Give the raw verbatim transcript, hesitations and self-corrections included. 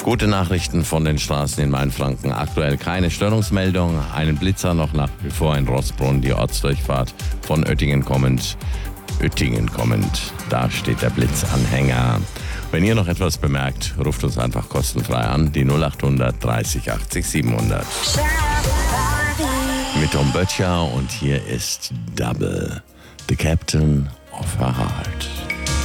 Gute Nachrichten von den Straßen in Mainfranken. Aktuell keine Störungsmeldung. Einen Blitzer noch nach wie vor in Rossbrunn. Die Ortsdurchfahrt von Oettingen kommend. Oettingen kommend. Da steht der Blitzanhänger. Wenn ihr noch etwas bemerkt, ruft uns einfach kostenfrei an. Die null acht hundert dreißig achtzig siebenhundert. Mit Tom Böttcher und hier ist Double, the Captain of Her Heart.